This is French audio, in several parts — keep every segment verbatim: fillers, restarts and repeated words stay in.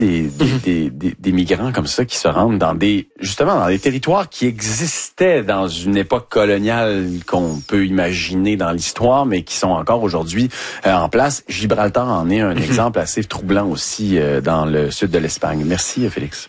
des, des, mm-hmm. des, des, des migrants comme ça qui se rendent dans des, justement, dans des territoires qui existaient dans une époque coloniale qu'on peut imaginer dans l'histoire, mais qui sont encore aujourd'hui euh, en place. Gibraltar en est un mm-hmm. exemple assez troublant aussi euh, dans le sud de l'Espagne. Merci, Félix.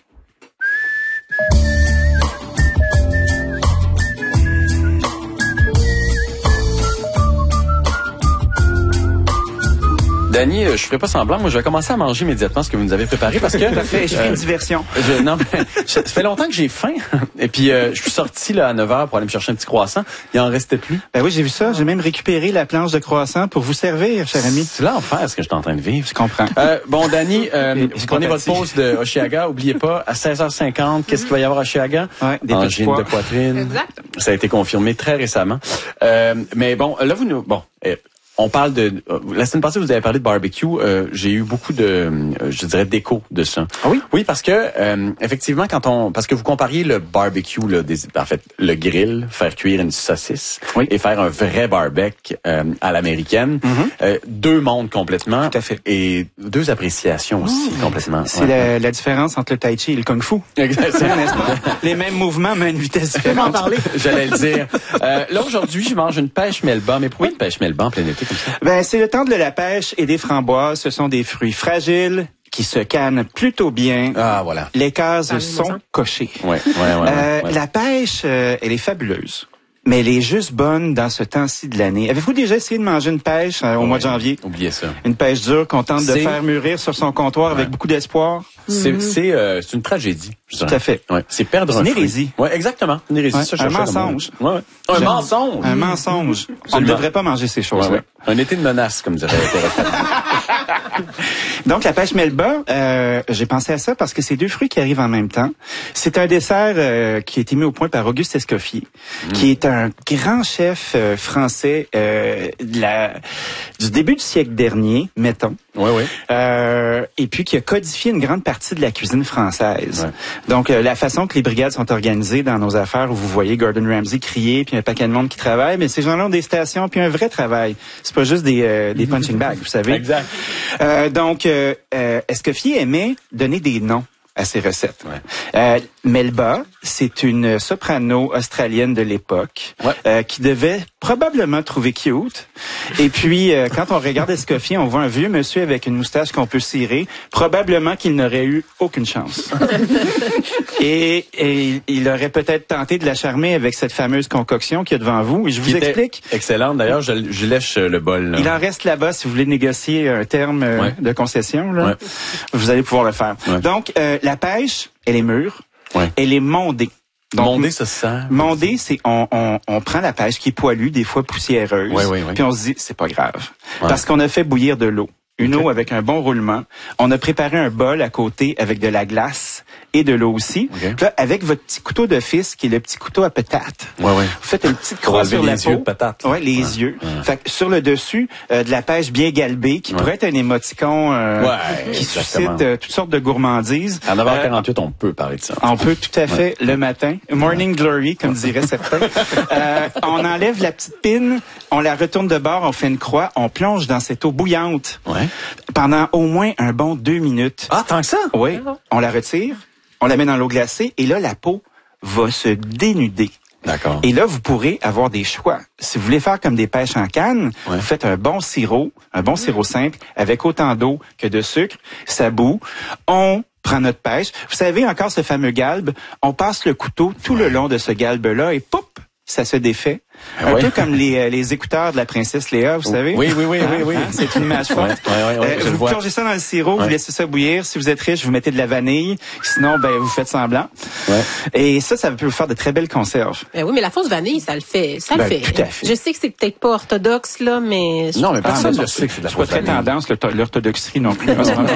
Dany, je ferai pas semblant. Moi, je vais commencer à manger immédiatement ce que vous nous avez préparé parce que... Parfait, je fais une diversion. Je, non, mais, je, ça fait longtemps que j'ai faim. Et puis, euh, je suis sorti là, à neuf heures pour aller me chercher un petit croissant. Il en restait plus. Ben oui, j'ai vu ça. J'ai même récupéré la planche de croissant pour vous servir, cher ami. C'est l'enfer ce que je suis en train de vivre. Je comprends. Euh, bon, Dany, euh, vous prenez votre pause de Hochelaga. Oubliez pas, à seize heures cinquante, qu'est-ce qu'il va y avoir à Hochelaga? Ouais, des angine de poitrine. Exact. Ça a été confirmé très récemment. Euh, mais bon, là, vous nous... Bon... Euh, On parle de... La semaine passée, vous avez parlé de barbecue. Euh, j'ai eu beaucoup de, euh, je dirais, d'écho de ça. Ah oui? Oui, parce que, euh, effectivement, quand on... Parce que vous compariez le barbecue, là, des, en fait, le grill, faire cuire une saucisse, oui. et faire un vrai barbecue euh, à l'américaine. Mm-hmm. Euh, deux mondes complètement. Tout à fait. Et deux appréciations aussi, mmh. complètement. C'est ouais. la, la différence entre le tai chi et le kung fu. Exactement. Les mêmes mouvements, mais à une vitesse différente. En parler. J'allais le dire. Euh, là, aujourd'hui, je mange une pêche melba. Mais pourquoi une pêche melba en plein été? Ben, c'est le temps de la pêche et des framboises. Ce sont des fruits fragiles qui se cannent plutôt bien. Ah, voilà. Les cases sont cochées. Ouais, ouais, ouais, euh, ouais. La pêche, euh, elle est fabuleuse. Mais elle est juste bonne dans ce temps-ci de l'année. Avez-vous déjà essayé de manger une pêche euh, au ouais, mois de janvier? Oubliez ça. Une pêche dure qu'on tente de faire mûrir sur son comptoir ouais. avec beaucoup d'espoir? C'est, c'est, euh, c'est une tragédie. Je dirais. Tout à fait. Ouais. C'est perdre c'est un une hérésie. Oui, exactement. Une hérésie. Ouais. Ça, un mensonge. Ouais, ouais. Un J'aime. mensonge. Un mensonge. On ne devrait pas manger ces choses-là. Ouais, ouais. Un été de menace, comme dirait Donc, la pêche melba, euh, j'ai pensé à ça parce que c'est deux fruits qui arrivent en même temps. C'est un dessert euh, qui a été mis au point par Auguste Escoffier, mmh. qui est un grand chef euh, français euh, de la, du début du siècle dernier, mettons. Oui, oui. Euh, et puis qui a codifié une grande partie de la cuisine française. Ouais. Donc, euh, la façon que les brigades sont organisées dans nos affaires, où vous voyez Gordon Ramsay crier, puis un paquet de monde qui travaille, mais ces gens-là ont des stations, puis un vrai travail. C'est pas juste des, euh, des punching bags, vous savez. Exact. Euh, donc, euh, euh, Escoffier aimait donner des noms à ses recettes. Ouais. Euh, Melba, c'est une soprano australienne de l'époque ouais. euh, qui devait probablement trouver cute. Et puis, euh, quand on regarde Escoffier, on voit un vieux monsieur avec une moustache qu'on peut cirer. Probablement qu'il n'aurait eu aucune chance. et, et il aurait peut-être tenté de la charmer avec cette fameuse concoction qu'il y a devant vous. Et je vous explique. Excellente. D'ailleurs, je, je lèche le bol. Là. Il en reste là-bas si vous voulez négocier un terme euh, ouais. de concession. Là, ouais. Vous allez pouvoir le faire. Ouais. Donc, euh, la pêche, elle est mûre. Ouais. Elle est mondée. Donc, mondée, ça se sert. Mondée, c'est on, on, on prend la pêche qui est poilue, des fois poussiéreuse, ouais, ouais, ouais. puis on se dit, c'est pas grave. Ouais. Parce qu'on a fait bouillir de l'eau. Une okay. eau avec un bon roulement. On a préparé un bol à côté avec de la glace et de l'eau aussi. Okay. Là, avec votre petit couteau de fils, qui est le petit couteau à patate, ouais, ouais. vous faites une petite croix sur la les peau. yeux de patate. Ouais, les ouais. yeux. Ouais. Fait que sur le dessus, euh, de la pêche bien galbée, qui ouais. pourrait être un émoticon euh, ouais, qui exactement. suscite euh, toutes sortes de gourmandises. À neuf heures quarante-huit, euh, on peut parler de ça. On peut tout à fait ouais. le matin. Morning glory, comme diraient certains. euh, on enlève la petite pine, on la retourne de bord, on fait une croix, on plonge dans cette eau bouillante. Ouais. Pendant au moins un bon deux minutes. Ah, tant que ça? Oui. On la retire, on la met dans l'eau glacée et là, la peau va se dénuder. D'accord. Et là, vous pourrez avoir des choix. Si vous voulez faire comme des pêches en canne, ouais. vous faites un bon sirop, un bon sirop simple, avec autant d'eau que de sucre, ça bout. On prend notre pêche. Vous savez, encore ce fameux galbe, on passe le couteau tout ouais. le long de ce galbe-là et poup, ça se défait. Un ouais. peu comme les, les écouteurs de la princesse Léa, vous savez. Oui, oui, oui, oui, oui. Hein? C'est une image forte. Ouais, ouais, ouais, euh, vous plongez ça dans le sirop, ouais. vous laissez ça bouillir. Si vous êtes riche, vous mettez de la vanille. Sinon, ben vous faites semblant. Ouais. Et ça, ça peut vous faire de très belles conserves. Ben oui, mais la fausse vanille, ça le fait. Ça ben, le fait. Tout à fait. Je sais que c'est peut-être pas orthodoxe, là, mais... Non, mais personne ah, ne sait que c'est de la fausse vanille. C'est pas très tendance, l'orthodoxie non plus.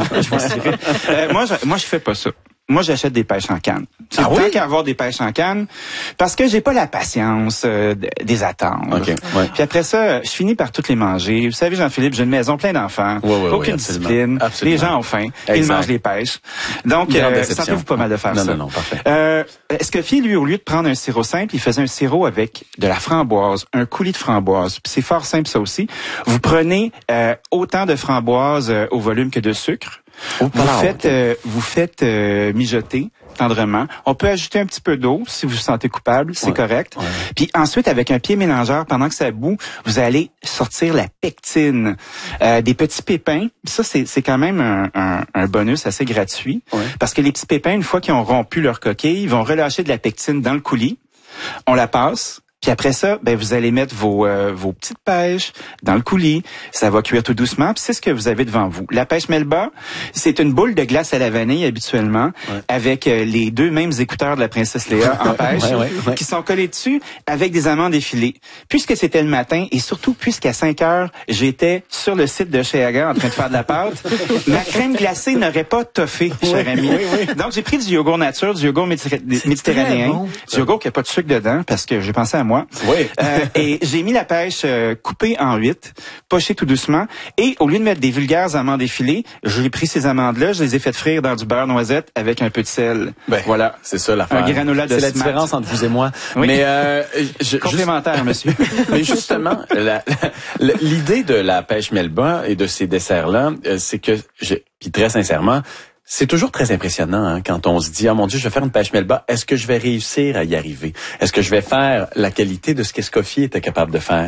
euh, moi, je, moi, je fais pas ça. Moi, j'achète des pêches en canne. C'est ah tant oui? qu'à avoir des pêches en canne, parce que j'ai pas la patience euh, des attentes. Okay, ouais. Puis après ça, je finis par toutes les manger. Vous savez, Jean-Philippe, j'ai une maison pleine d'enfants, ouais, ouais, aucune ouais, discipline, absolument. les gens ont faim, ils mangent les pêches. Donc, euh, sentez-vous pas mal de faire non, ça. Non, non, parfait. Euh, Escoffier, lui, au lieu de prendre un sirop simple, il faisait un sirop avec de la framboise, un coulis de framboise. Puis c'est fort simple, ça aussi. Vous prenez euh, autant de framboises euh, au volume que de sucre. Oh, vous, faites, euh, vous faites euh, mijoter tendrement. On peut ajouter un petit peu d'eau si vous vous sentez coupable, c'est ouais. correct. Ouais. Puis ensuite, avec un pied mélangeur, pendant que ça bout, vous allez sortir la pectine, euh, des petits pépins. Ça, c'est, c'est quand même un, un, un bonus assez gratuit. Ouais. Parce que les petits pépins, une fois qu'ils ont rompu leur coquille, ils vont relâcher de la pectine dans le coulis. On la passe. Puis après ça, ben vous allez mettre vos euh, vos petites pêches dans le coulis. Ça va cuire tout doucement. Puis c'est ce que vous avez devant vous. La pêche Melba, c'est une boule de glace à la vanille habituellement, ouais. avec euh, les deux mêmes écouteurs de la princesse Léa en pêche, ouais, ouais, ouais. qui sont collés dessus avec des amandes effilées. Puisque c'était le matin et surtout puisqu'à cinq heures, j'étais sur le site de Cheaga en train de faire de la pâte, ma crème glacée n'aurait pas toffé, cher oui, ami. Oui, oui. Donc j'ai pris du yogourt nature, du yogourt méditer- méditerranéen, bon. du yogourt qui a pas de sucre dedans parce que j'ai pensé à moi. Oui. euh, et j'ai mis la pêche euh, coupée en huit, pochée tout doucement. Et au lieu de mettre des vulgaires amandes effilées, j'ai pris ces amandes-là, je les ai faites frire dans du beurre noisette avec un peu de sel. Ben, voilà. C'est ça l'affaire. Un granola de C'est la Smart. différence entre vous et moi. Oui. Mais euh, je, complémentaire, juste... monsieur. Mais justement, la, la, l'idée de la pêche Melba et de ces desserts-là, c'est que, je, puis très sincèrement, c'est toujours très impressionnant hein, quand on se dit « Ah mon Dieu, je vais faire une pêche Melba. Est-ce que je vais réussir à y arriver? Est-ce que je vais faire la qualité de ce qu'Escoffier était capable de faire? »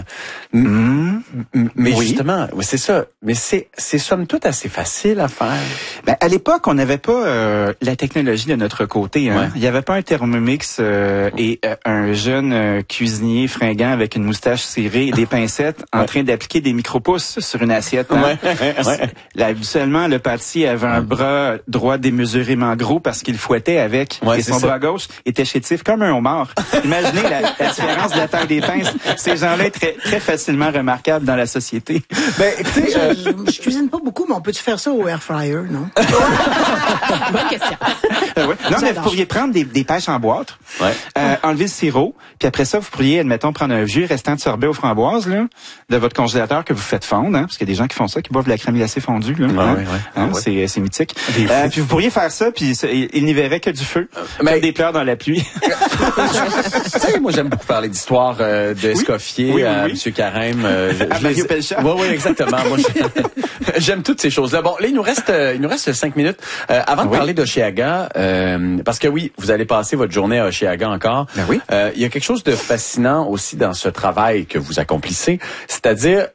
mmh. Mais oui. justement, c'est ça. Mais c'est, c'est somme toute assez facile à faire. Ben, à l'époque, on n'avait pas euh, la technologie de notre côté. Hein. Ouais. Il n'y avait pas un Thermomix euh, et euh, un jeune euh, cuisinier fringant avec une moustache cirée et des pincettes en ouais. train d'appliquer des micro-pouces sur une assiette. Hein. Ouais. ouais. Là, habituellement, le pâtissier avait un ouais. bras droit démesurément gros parce qu'il fouettait avec. Ouais, et son ça. bras gauche était chétif comme un homard. Imaginez la, la différence de la taille des pinces. Ces gens-là sont très, très facilement remarquables dans la société. Ben, écoutez, euh, je, je cuisine pas beaucoup, mais on peut-tu faire ça au air fryer, non? Bonne question. Euh, ouais. Non, mais vous pourriez prendre des, des pêches en boîte, ouais. euh, enlever le sirop, puis après ça, vous pourriez, admettons, prendre un vieux restant de sorbet aux framboises là, de votre congélateur que vous faites fondre, hein, parce qu'il y a des gens qui font ça, qui boivent de la crème glacée fondue. Là, ouais, hein, ouais, ouais. Hein, ouais. C'est, c'est mythique. Euh, puis vous pourriez faire ça, puis il, il n'y verrait que du feu, mais comme des pleurs dans la pluie. Tu sais, moi j'aime beaucoup parler d'histoire euh, d'Escoffier, oui, oui, oui, à oui. M. Carême. Euh, je, à je Mario les... Pelchat. Oui, oui, exactement. Moi, j'aime toutes ces choses-là. Bon, là, il nous reste, euh, il nous reste cinq minutes. Euh, avant de oui. parler d'Oshéaga, euh, parce que oui, vous allez passer votre journée à Oshéaga encore. Ben oui. Euh, il y a quelque chose de fascinant aussi dans ce travail que vous accomplissez, c'est-à-dire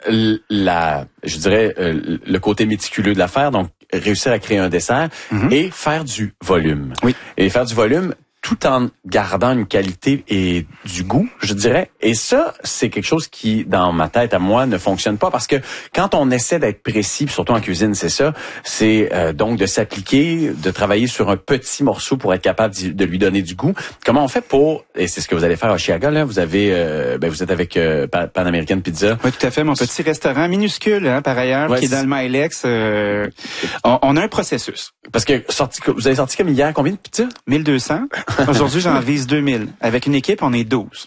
la, je dirais, euh, le côté méticuleux de l'affaire, donc réussir à créer un dessert mm-hmm. et faire du volume. Oui. Et faire du volume tout en gardant une qualité et du goût, je dirais. Et ça, c'est quelque chose qui, dans ma tête à moi, ne fonctionne pas parce que quand on essaie d'être précis, surtout en cuisine, c'est ça, c'est euh, donc de s'appliquer, de travailler sur un petit morceau pour être capable de lui donner du goût. Comment on fait pour, et c'est ce que vous allez faire à Oshéaga, là, vous avez, euh, ben vous êtes avec euh, Pan American Pizza. Oui, tout à fait, mon petit restaurant minuscule, hein, par ailleurs, ouais, qui est dans le Milex. Euh, on, on a un processus. Parce que sorti, vous avez sorti comme hier, combien de pizzas? mille deux cents. Aujourd'hui, j'en vise deux mille. Avec une équipe, on est douze.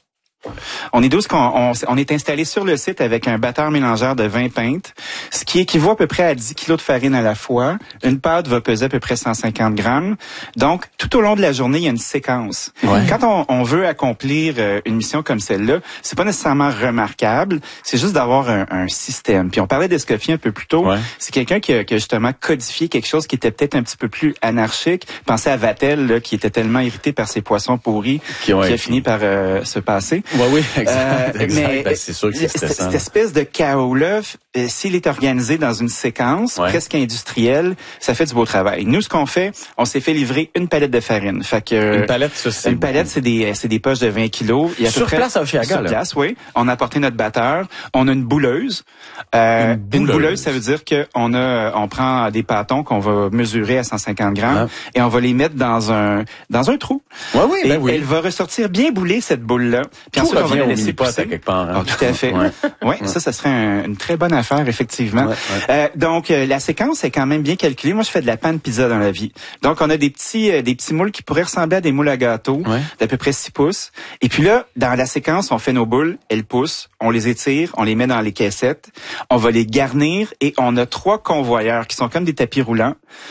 On est douze qu'on on, on est installé sur le site avec un batteur mélangeur de vingt pintes, ce qui équivaut à peu près à dix kilos de farine à la fois. Une pâte va peser à peu près cent cinquante grammes. Donc, tout au long de la journée, il y a une séquence. Ouais. Quand on, on veut accomplir une mission comme celle-là, c'est pas nécessairement remarquable, c'est juste d'avoir un, un système. Puis on parlait d'Escoffier un peu plus tôt. Ouais. C'est quelqu'un qui a, qui a justement codifié quelque chose qui était peut-être un petit peu plus anarchique. Pensez à Vatel, là, qui était tellement irrité par ses poissons pourris, qui, ouais, qui a fini par euh, se passer. Ouais, oui, exact. Euh, exact. Mais ben, c'est sûr que c'est stressant. Cette espèce de chaos-là, euh, s'il est organisé dans une séquence ouais. presque industrielle, ça fait du beau travail. Nous, ce qu'on fait, on s'est fait livrer une palette de farine. Fait que, une palette, ça, c'est Une palette, c'est des, c'est des poches de vingt kilos. Il y a sur à peu près, place à Oshéaga, Sur là. place, oui. On a apporté notre batteur. On a une bouleuse. Euh, une bouleuse. Une bouleuse, ça veut dire que on a, on prend des pâtons qu'on va mesurer à cent cinquante grammes ah. et on va les mettre dans un, dans un trou. Ouais, oui, ben et oui. Elle va ressortir bien boulée, cette boule-là. Puis tout ensuite, on va la laisser pousser. À quelque part, hein. Oh, tout à fait. ouais. ouais, ça, ça serait un, une très bonne affaire, effectivement. Ouais, ouais. Euh, donc, euh, la séquence est quand même bien calculée. Moi, je fais de la panne pizza dans la vie. Donc, on a des petits, euh, des petits moules qui pourraient ressembler à des moules à gâteau, ouais. d'à peu près six pouces. Et puis là, dans la séquence, on fait nos boules, elles poussent, on les étire, on les met dans les caissettes, on va les garnir et on a trois convoyeurs qui sont comme des tapis roulants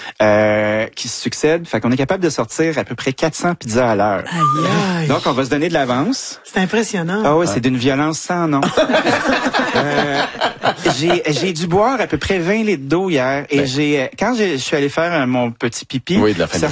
euh, qui se succèdent. Fait qu'on est capable de sortir à peu près quatre cents pizzas à l'heure. Aïe, aïe. Donc, on va se donner de l'avance. C'est impressionnant. impressionnant. Ah oui, ouais. C'est d'une violence sans nom. euh, j'ai, j'ai dû boire à peu près vingt litres d'eau hier et ben. j'ai, quand je suis allé faire mon petit pipi, oui, de la fin ça